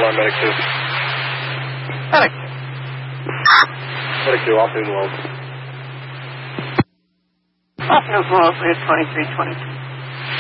alarm, Medic 2. Medic. Medic 2, afternoon Wells. Afternoon Wells, we have 2322.